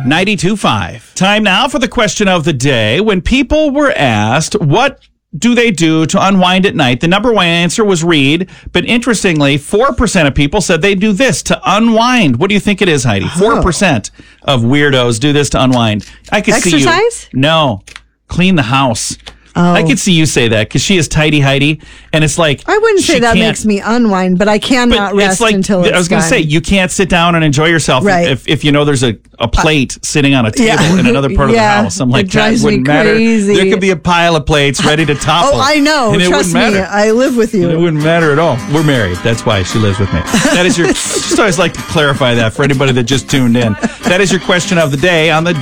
92.5. Time now for the question of the day. When people were asked, what do they do to unwind at night? The number one answer was read. But interestingly, 4% of people said they do this to unwind. What do you think it is, Heidi? 4% of weirdos do this to unwind. I could see you. Exercise? No. Clean the house. Oh. I could see you say that because she is tidy Heidi, and it's like I wouldn't say that makes me unwind, but I cannot rest until it's I was going to say, you can't sit down and enjoy yourself if you know there's a plate sitting on a table in another part of the house. I'm like, that wouldn't matter. There could be a pile of plates ready to topple. Oh, I know. And Trust me, I live with you. It wouldn't matter at all. We're married. That's why she lives with me. That is your. Just always like to clarify that for anybody that just tuned in. That is your question of the day on the